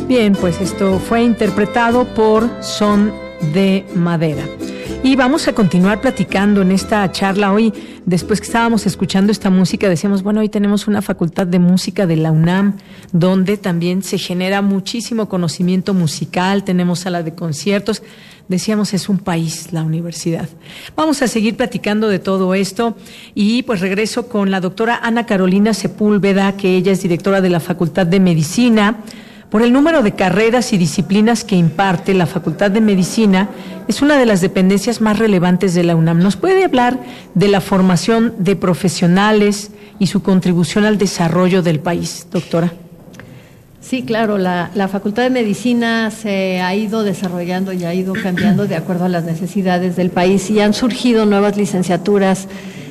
Bien, pues esto fue interpretado por Son de Madera. Y vamos a continuar platicando en esta charla. Hoy, después que estábamos escuchando esta música, decíamos, bueno, hoy tenemos una facultad de música de la UNAM, donde también se genera muchísimo conocimiento musical, tenemos sala de conciertos. Decíamos, es un país la universidad. Vamos a seguir platicando de todo esto y pues regreso con la doctora Ana Carolina Sepúlveda, que ella es directora de la Facultad de Medicina. Por el número de carreras y disciplinas que imparte, la Facultad de Medicina es una de las dependencias más relevantes de la UNAM. ¿Nos puede hablar de la formación de profesionales y su contribución al desarrollo del país, doctora? Sí, claro, la Facultad de Medicina se ha ido desarrollando y ha ido cambiando de acuerdo a las necesidades del país y han surgido nuevas licenciaturas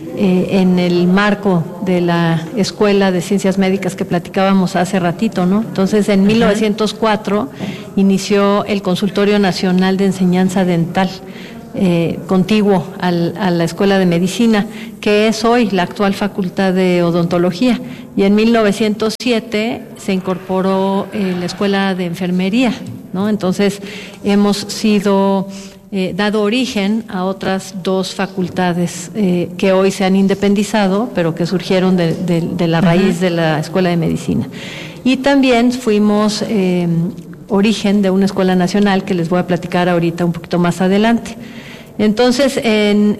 en el marco de la Escuela de Ciencias Médicas que platicábamos hace ratito, ¿no? Entonces, en 1904 inició el Consultorio Nacional de Enseñanza Dental, contiguo a la Escuela de Medicina, que es hoy la actual Facultad de Odontología. Y en 1907 se incorporó la Escuela de Enfermería, ¿no? Entonces, hemos sido dado origen a otras dos facultades que hoy se han independizado, pero que surgieron de la raíz de la Escuela de Medicina. Y también fuimos origen de una escuela nacional que les voy a platicar ahorita un poquito más adelante. Entonces, en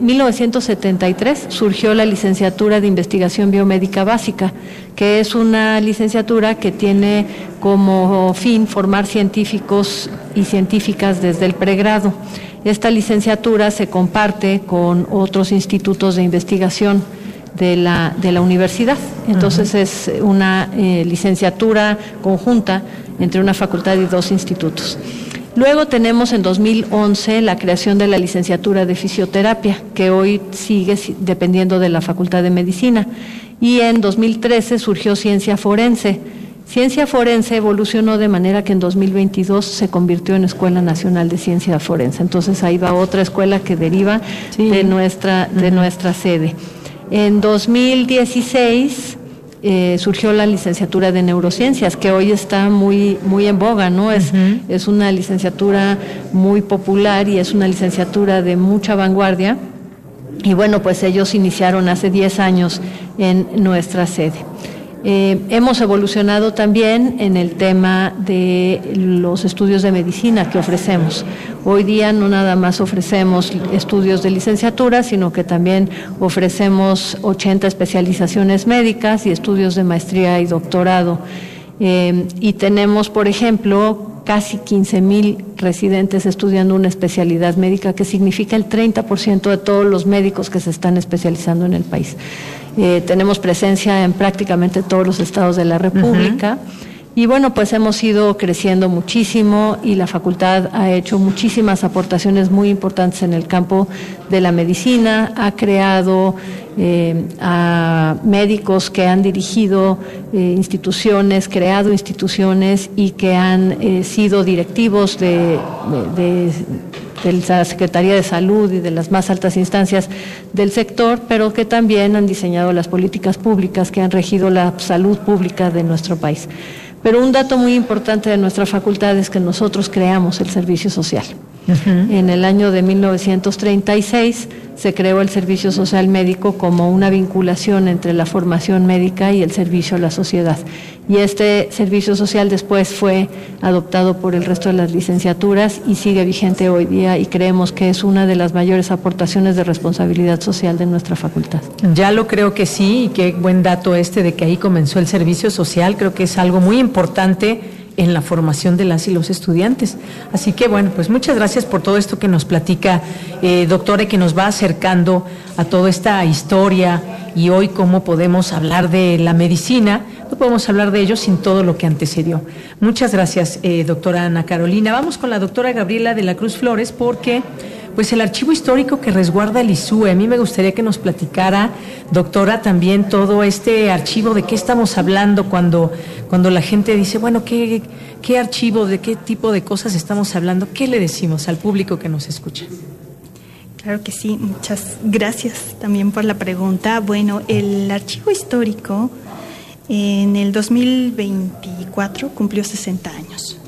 1973 surgió la licenciatura de Investigación Biomédica Básica, que es una licenciatura que tiene como fin formar científicos y científicas desde el pregrado. Esta licenciatura se comparte con otros institutos de investigación de la universidad. Entonces, es una licenciatura conjunta entre una facultad y dos institutos. Luego tenemos en 2011 la creación de la licenciatura de Fisioterapia, que hoy sigue dependiendo de la Facultad de Medicina. Y en 2013 surgió Ciencia Forense. Ciencia Forense evolucionó de manera que en 2022 se convirtió en Escuela Nacional de Ciencia Forense. Entonces ahí va otra escuela que deriva de nuestra sede. En 2016 surgió la licenciatura de Neurociencias, que hoy está muy en boga, ¿no? Es una licenciatura muy popular y es una licenciatura de mucha vanguardia. Y bueno, pues ellos iniciaron hace 10 años en nuestra sede. Hemos evolucionado también en el tema de los estudios de medicina que ofrecemos. Hoy día no nada más ofrecemos estudios de licenciatura, sino que también ofrecemos 80 especializaciones médicas y estudios de maestría y doctorado. Y tenemos, por ejemplo, casi 15,000 residentes estudiando una especialidad médica, que significa el 30% de todos los médicos que se están especializando en el país. Tenemos presencia en prácticamente todos los estados de la República. Y bueno, pues hemos ido creciendo muchísimo y la facultad ha hecho muchísimas aportaciones muy importantes en el campo de la medicina, ha creado a médicos que han dirigido instituciones, creado instituciones y que han sido directivos de la Secretaría de Salud y de las más altas instancias del sector, pero que también han diseñado las políticas públicas que han regido la salud pública de nuestro país. Pero un dato muy importante de nuestra facultad es que nosotros creamos el servicio social. En el año de 1936 se creó el Servicio Social Médico como una vinculación entre la formación médica y el servicio a la sociedad. Y este servicio social después fue adoptado por el resto de las licenciaturas y sigue vigente hoy día, y creemos que es una de las mayores aportaciones de responsabilidad social de nuestra facultad. Ya lo creo que sí, y qué buen dato de que ahí comenzó el servicio social. Creo que es algo muy importante en la formación de las y los estudiantes. Así que bueno, pues muchas gracias por todo esto que nos platica, doctora, y que nos va acercando a toda esta historia, y hoy cómo podemos hablar de la medicina. No podemos hablar de ello sin todo lo que antecedió. Muchas gracias, doctora Ana Carolina. Vamos con la doctora Gabriela de la Cruz Flores, porque pues el archivo histórico que resguarda el ISUE, a mí me gustaría que nos platicara, doctora, también todo este archivo, de qué estamos hablando cuando la gente dice, bueno, ¿qué archivo, de qué tipo de cosas estamos hablando? ¿Qué le decimos al público que nos escucha? Claro que sí, muchas gracias también por la pregunta. Bueno, el archivo histórico en el 2024 cumplió 60 años.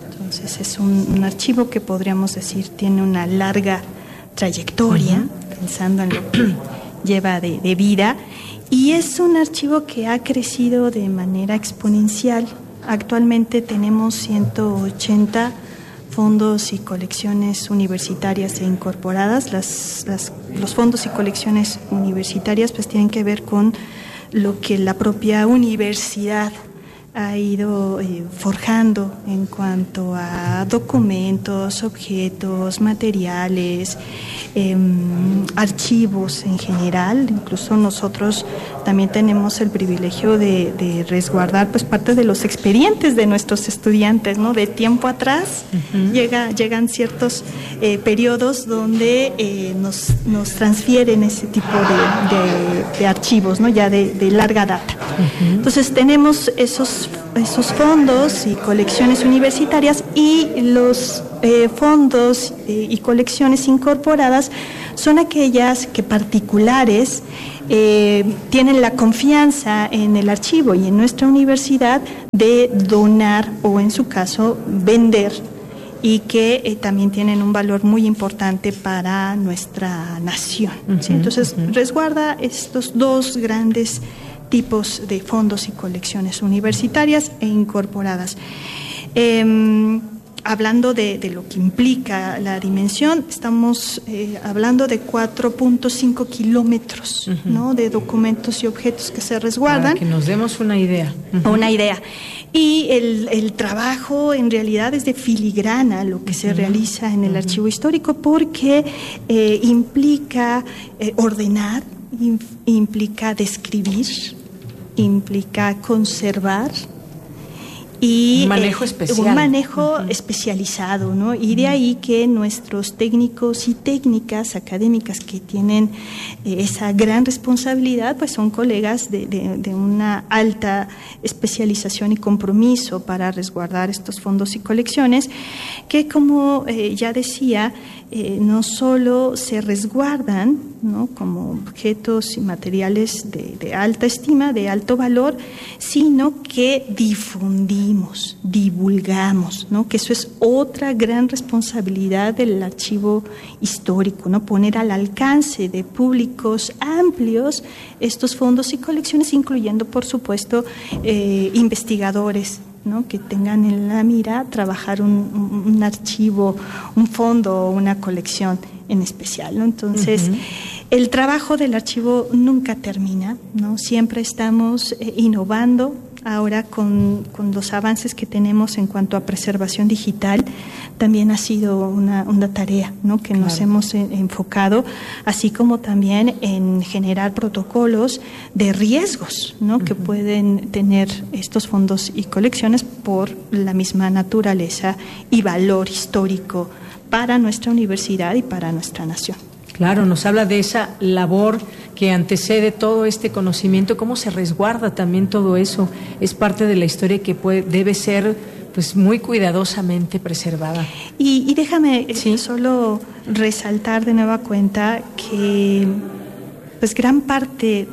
Entonces es un archivo que podríamos decir tiene una larga trayectoria, pensando en lo que lleva de vida, y es un archivo que ha crecido de manera exponencial. Actualmente tenemos 180 fondos y colecciones universitarias e incorporadas. Los fondos y colecciones universitarias pues tienen que ver con lo que la propia universidad ha ido forjando en cuanto a documentos, objetos, materiales, archivos en general. Incluso nosotros también tenemos el privilegio de resguardar pues parte de los expedientes de nuestros estudiantes, ¿no? De tiempo atrás llegan ciertos periodos donde nos transfieren ese tipo de archivos, ¿no? Ya de larga data. Entonces tenemos esos fondos y colecciones universitarias, y los fondos y colecciones incorporadas son aquellas que particulares tienen la confianza en el archivo y en nuestra universidad de donar o, en su caso, vender, y que también tienen un valor muy importante para nuestra nación. ¿Sí? Entonces, resguarda estos dos grandes tipos de fondos y colecciones universitarias e incorporadas. Hablando de lo que implica la dimensión, estamos hablando de 4.5 kilómetros, ¿no? De documentos y objetos que se resguardan. Para que nos demos una idea. Una idea. Y el trabajo en realidad es de filigrana lo que se realiza en el archivo histórico, porque implica ordenar, implica describir, implica conservar, y un manejo especial. Un manejo especializado, ¿no? Y de ahí que nuestros técnicos y técnicas académicas que tienen esa gran responsabilidad, pues son colegas de una alta especialización y compromiso para resguardar estos fondos y colecciones, que, como ya decía, no solo se resguardan, ¿no? Como objetos y materiales de alta estima, de alto valor, sino que difundimos, divulgamos, ¿no? Que eso es otra gran responsabilidad del archivo histórico, ¿no? Poner al alcance de públicos amplios estos fondos y colecciones, incluyendo, por supuesto, investigadores, ¿no? Que tengan en la mira trabajar un archivo, un fondo o una colección en especial, ¿no? Entonces, el trabajo del archivo nunca termina, ¿no? Siempre estamos innovando. Ahora, con los avances que tenemos en cuanto a preservación digital, también ha sido una tarea, ¿no? Que nos hemos enfocado, así como también en generar protocolos de riesgos, ¿no? Que pueden tener estos fondos y colecciones por la misma naturaleza y valor histórico para nuestra universidad y para nuestra nación. Claro, nos habla de esa labor que antecede todo este conocimiento, cómo se resguarda también todo eso. Es parte de la historia que debe ser pues muy cuidadosamente preservada. Y déjame solo resaltar de nueva cuenta que pues gran parte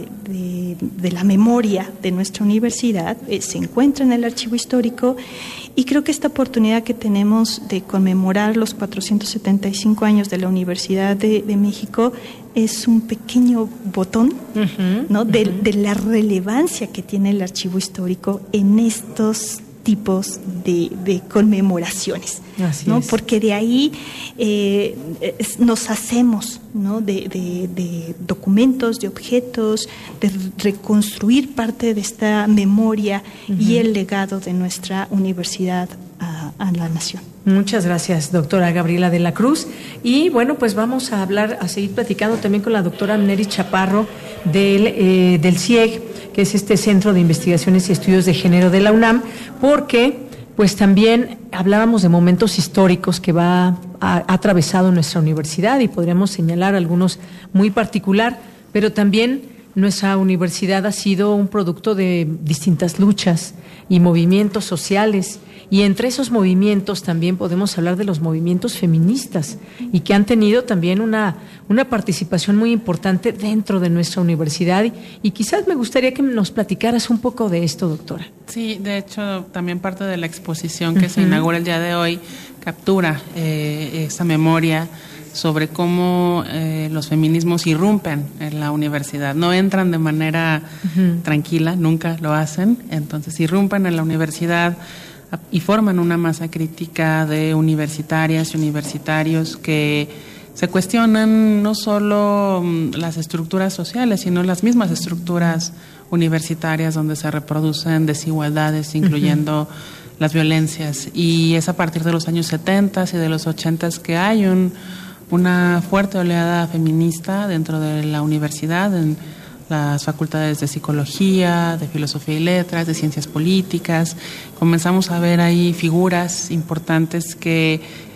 de la memoria de nuestra universidad se encuentra en el archivo histórico, y creo que esta oportunidad que tenemos de conmemorar los 475 años de la Universidad de México es un pequeño botón, ¿no? De la relevancia que tiene el archivo histórico en estos tipos de conmemoraciones. Así ¿no? Es. Porque de ahí nos hacemos, ¿no? de documentos, de objetos, de reconstruir parte de esta memoria y el legado de nuestra universidad a la nación. Muchas gracias, doctora Gabriela de la Cruz. Y bueno, pues vamos a seguir platicando también con la doctora Neri Chaparro del CIEG, que es este Centro de Investigaciones y Estudios de Género de la UNAM, porque pues también hablábamos de momentos históricos que ha atravesado nuestra universidad, y podríamos señalar algunos muy particular, pero también nuestra universidad ha sido un producto de distintas luchas y movimientos sociales. Y entre esos movimientos también podemos hablar de los movimientos feministas y que han tenido también una participación muy importante dentro de nuestra universidad. Y quizás me gustaría que nos platicaras un poco de esto, doctora. Sí, de hecho, también parte de la exposición que se inaugura el día de hoy captura esa memoria sobre cómo los feminismos irrumpen en la universidad. No entran de manera tranquila, nunca lo hacen. Entonces irrumpen en la universidad y forman una masa crítica de universitarias y universitarios que se cuestionan no solo las estructuras sociales, sino las mismas estructuras universitarias donde se reproducen desigualdades, incluyendo las violencias. Y es a partir de los años 70 y de los 80 que hay una fuerte oleada feminista dentro de la universidad, en las facultades de psicología, de filosofía y letras, de ciencias políticas. Comenzamos a ver ahí figuras importantes que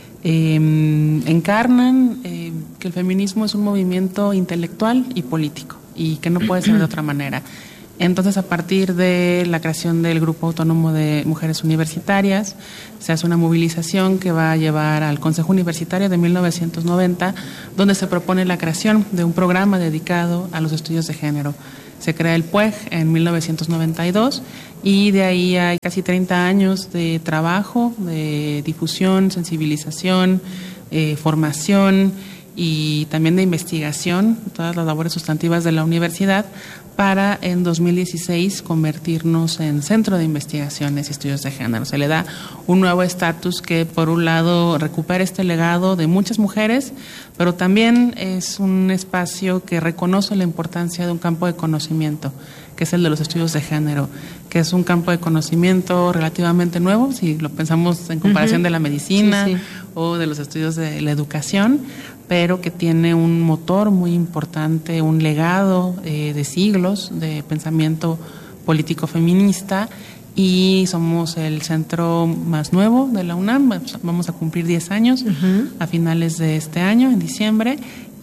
encarnan que el feminismo es un movimiento intelectual y político y que no puede ser de otra manera. Entonces, a partir de la creación del Grupo Autónomo de Mujeres Universitarias, se hace una movilización que va a llevar al Consejo Universitario de 1990, donde se propone la creación de un programa dedicado a los estudios de género. Se crea el PUEG en 1992 y de ahí hay casi 30 años de trabajo, de difusión, sensibilización, formación y también de investigación, todas las labores sustantivas de la universidad, para en 2016 convertirnos en centro de investigaciones y estudios de género. Se le da un nuevo estatus que, por un lado, recupera este legado de muchas mujeres, pero también es un espacio que reconoce la importancia de un campo de conocimiento, que es el de los estudios de género, que es un campo de conocimiento relativamente nuevo, si lo pensamos en comparación de la medicina o de los estudios de la educación, pero que tiene un motor muy importante, un legado de siglos de pensamiento político feminista, y somos el centro más nuevo de la UNAM. Vamos a cumplir 10 años a finales de este año, en diciembre,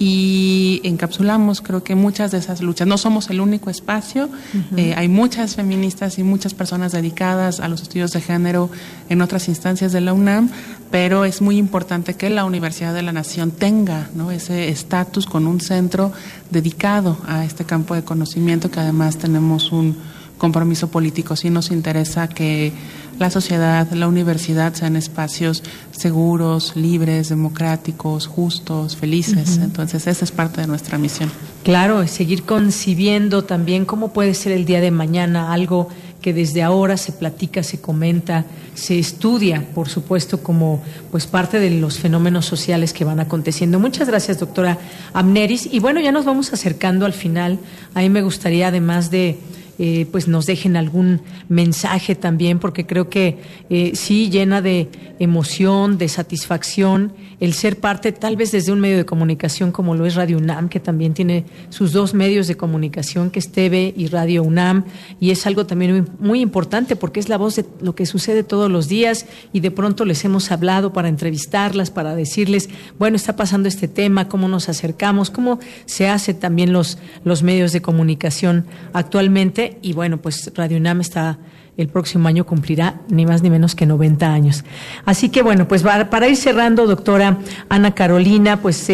y encapsulamos, creo que muchas de esas luchas. No somos el único espacio, hay muchas feministas y muchas personas dedicadas a los estudios de género en otras instancias de la UNAM, pero es muy importante que la Universidad de la Nación tenga, ¿no?, ese estatus con un centro dedicado a este campo de conocimiento, que además tenemos un compromiso político. Sí nos interesa que la sociedad, la universidad sean espacios seguros, libres, democráticos, justos, felices. Entonces esa es parte de nuestra misión. Claro, seguir concibiendo también cómo puede ser el día de mañana, algo que desde ahora se platica, se comenta, se estudia, por supuesto, como pues parte de los fenómenos sociales que van aconteciendo. Muchas gracias, doctora Amneris. Y bueno, ya nos vamos acercando al final. A mí me gustaría, además de pues nos dejen algún mensaje también, porque creo que sí llena de emoción, de satisfacción el ser parte, tal vez desde un medio de comunicación como lo es Radio UNAM, que también tiene sus dos medios de comunicación, que es TV y Radio UNAM, y es algo también muy, muy importante porque es la voz de lo que sucede todos los días, y de pronto les hemos hablado para entrevistarlas, para decirles, bueno, está pasando este tema, cómo nos acercamos, cómo se hace también los medios de comunicación actualmente. Y bueno, pues Radio UNAM el próximo año cumplirá ni más ni menos que 90 años. Así que bueno, pues para ir cerrando, doctora Ana Carolina, pues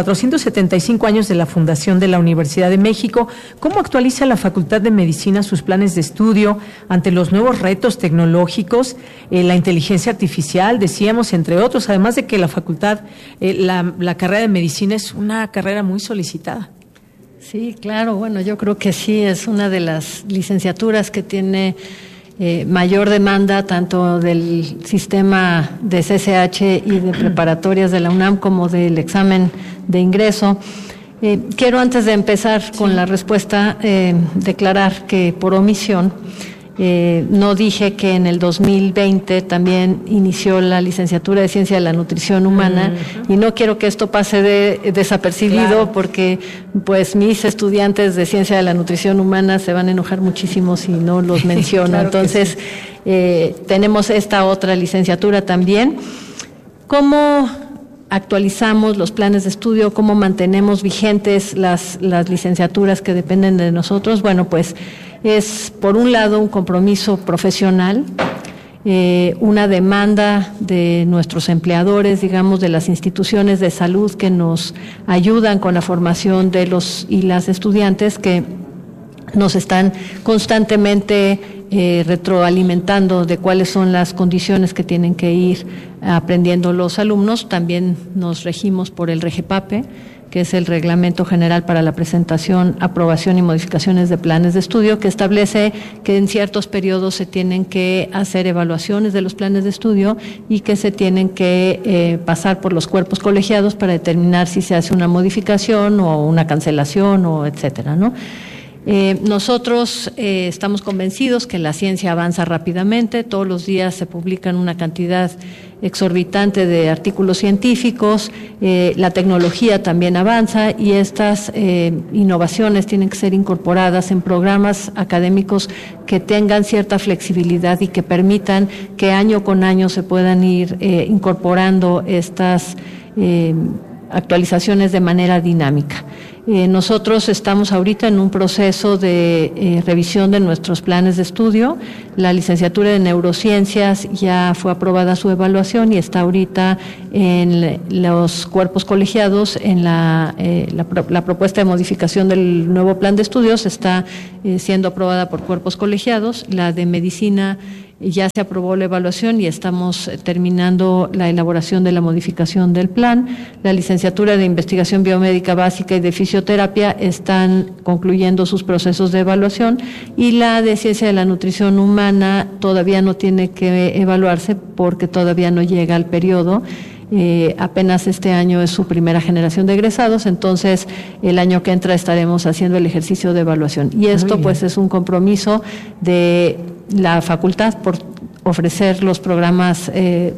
475 años de la fundación de la Universidad de México. ¿Cómo actualiza la Facultad de Medicina sus planes de estudio ante los nuevos retos tecnológicos, la inteligencia artificial, decíamos, entre otros, además de que la facultad, la carrera de medicina es una carrera muy solicitada? Sí, claro, bueno, yo creo que sí, es una de las licenciaturas que tiene mayor demanda, tanto del sistema de CCH y de preparatorias de la UNAM como del examen de ingreso. Quiero, antes de empezar con la respuesta, declarar que por omisión no dije que en el 2020 también inició la licenciatura de Ciencia de la Nutrición Humana, y no quiero que esto pase desapercibido, claro, porque pues mis estudiantes de Ciencia de la Nutrición Humana se van a enojar muchísimo si no los menciono. Claro. Entonces, tenemos esta otra licenciatura también. ¿Cómo actualizamos los planes de estudio, cómo mantenemos vigentes las licenciaturas que dependen de nosotros. Bueno, pues es por un lado un compromiso profesional, una demanda de nuestros empleadores, digamos, de las instituciones de salud que nos ayudan con la formación de los y las estudiantes, que nos están constantemente retroalimentando de cuáles son las condiciones que tienen que ir aprendiendo los alumnos. También nos regimos por el REGEPAPE, que es el Reglamento General para la Presentación, Aprobación y Modificaciones de Planes de Estudio, que establece que en ciertos periodos se tienen que hacer evaluaciones de los planes de estudio y que se tienen que pasar por los cuerpos colegiados para determinar si se hace una modificación o una cancelación o etcétera, ¿no? Nosotros estamos convencidos que la ciencia avanza rápidamente. Todos los días se publican una cantidad exorbitante de artículos científicos, la tecnología también avanza y estas innovaciones tienen que ser incorporadas en programas académicos que tengan cierta flexibilidad y que permitan que año con año se puedan ir incorporando estas actualizaciones de manera dinámica. Nosotros estamos ahorita en un proceso de revisión de nuestros planes de estudio. La licenciatura de Neurociencias ya fue aprobada su evaluación y está ahorita en los cuerpos colegiados. En la propuesta de modificación del nuevo plan de estudios está siendo aprobada por cuerpos colegiados. La de Medicina ya se aprobó la evaluación y estamos terminando la elaboración de la modificación del plan. La licenciatura de Investigación Biomédica Básica y de Fisioterapia están concluyendo sus procesos de evaluación y la de Ciencia de la Nutrición Humana todavía no tiene que evaluarse porque todavía no llega al periodo. Apenas este año es su primera generación de egresados, entonces el año que entra estaremos haciendo el ejercicio de evaluación. Y esto pues es un compromiso de la facultad por ofrecer los programas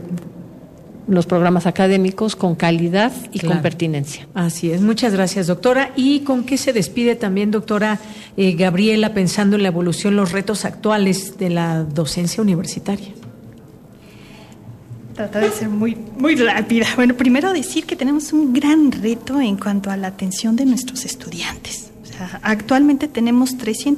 académicos con calidad y con pertinencia. Así es. Muchas gracias, doctora. ¿Y con qué se despide también, doctora Gabriela, pensando en la evolución, los retos actuales de la docencia universitaria? Tratar de ser muy rápida. Bueno, primero decir que tenemos un gran reto en cuanto a la atención de nuestros estudiantes. O sea, actualmente tenemos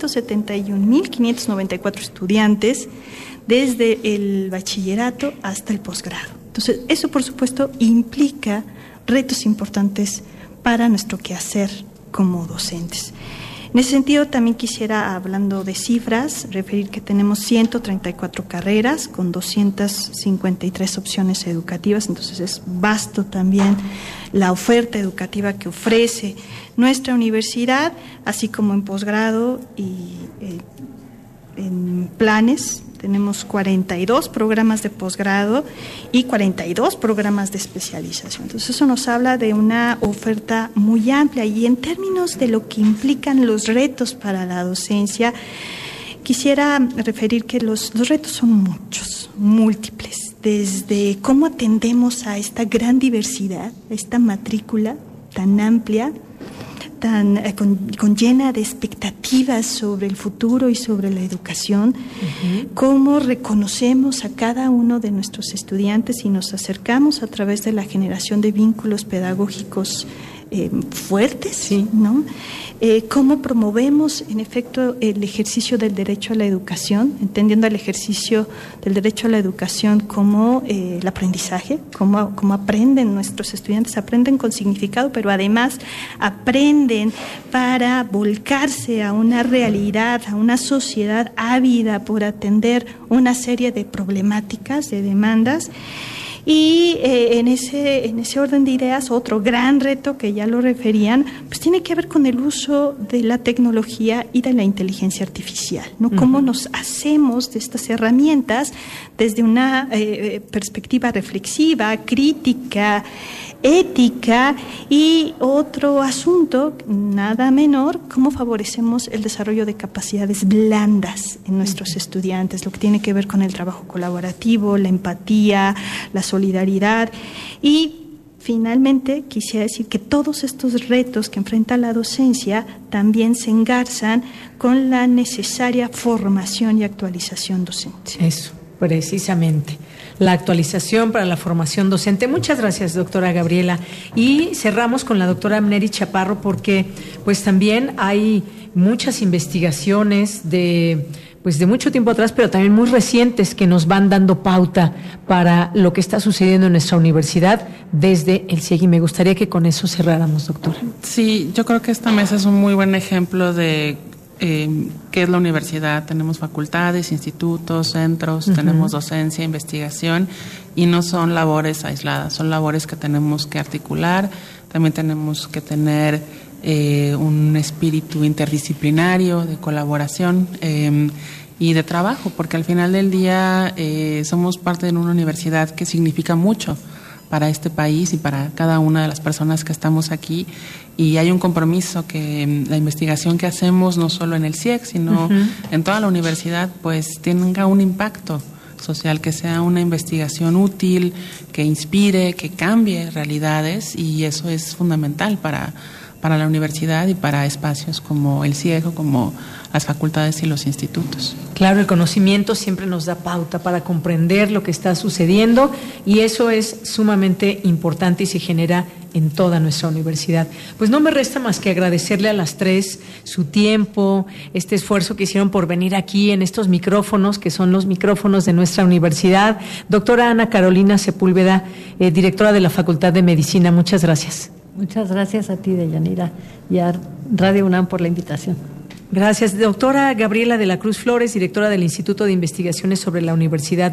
371.594 estudiantes desde el bachillerato hasta el posgrado. Entonces, eso por supuesto implica retos importantes para nuestro quehacer como docentes. En ese sentido, también quisiera, hablando de cifras, referir que tenemos 134 carreras con 253 opciones educativas, entonces es vasto también la oferta educativa que ofrece nuestra universidad, así como en posgrado y en planes. Tenemos 42 programas de posgrado y 42 programas de especialización. Entonces, eso nos habla de una oferta muy amplia. Y en términos de lo que implican los retos para la docencia, quisiera referir que los retos son muchos, múltiples. Desde cómo atendemos a esta gran diversidad, a esta matrícula tan amplia, con llena de expectativas sobre el futuro y sobre la educación, cómo reconocemos a cada uno de nuestros estudiantes y nos acercamos a través de la generación de vínculos pedagógicos fuertes, sí, ¿no? Cómo promovemos, en efecto, el ejercicio del derecho a la educación, entendiendo el ejercicio del derecho a la educación como el aprendizaje, cómo aprenden nuestros estudiantes, aprenden con significado, pero además aprenden para volcarse a una realidad, a una sociedad ávida por atender una serie de problemáticas, de demandas. Y en ese orden de ideas, otro gran reto que ya lo referían, pues tiene que ver con el uso de la tecnología y de la inteligencia artificial, ¿no? Cómo nos hacemos de estas herramientas desde una perspectiva reflexiva, crítica, ética, y otro asunto, nada menor, cómo favorecemos el desarrollo de capacidades blandas en nuestros estudiantes, lo que tiene que ver con el trabajo colaborativo, la empatía, la solidaridad. Y finalmente quisiera decir que todos estos retos que enfrenta la docencia también se engarzan con la necesaria formación y actualización docente. Eso. Precisamente, la actualización para la formación docente. Muchas gracias, doctora Gabriela. Y cerramos con la doctora Amneris Chaparro, porque pues también hay muchas investigaciones de mucho tiempo atrás, pero también muy recientes, que nos van dando pauta para lo que está sucediendo en nuestra universidad desde el CIEG. Y me gustaría que con eso cerráramos, doctora. Sí, yo creo que esta mesa es un muy buen ejemplo de qué es la universidad. Tenemos facultades, institutos, centros, tenemos docencia, investigación, y no son labores aisladas, son labores que tenemos que articular. También tenemos que tener un espíritu interdisciplinario de colaboración y de trabajo, porque al final del día somos parte de una universidad que significa mucho para este país y para cada una de las personas que estamos aquí, y hay un compromiso que la investigación que hacemos, no solo en el CIEG, sino en toda la universidad, pues tenga un impacto social, que sea una investigación útil, que inspire, que cambie realidades, y eso es fundamental para la universidad y para espacios como el CIEG o como las facultades y los institutos. Claro, el conocimiento siempre nos da pauta para comprender lo que está sucediendo, y eso es sumamente importante y se genera en toda nuestra universidad. Pues no me resta más que agradecerle a las tres su tiempo, este esfuerzo que hicieron por venir aquí en estos micrófonos, que son los micrófonos de nuestra universidad. Doctora Ana Carolina Sepúlveda, directora de la Facultad de Medicina, muchas gracias. Muchas gracias a ti, Deyanira, y a Radio UNAM por la invitación. Gracias. Doctora Gabriela de la Cruz Flores, directora del Instituto de Investigaciones sobre la Universidad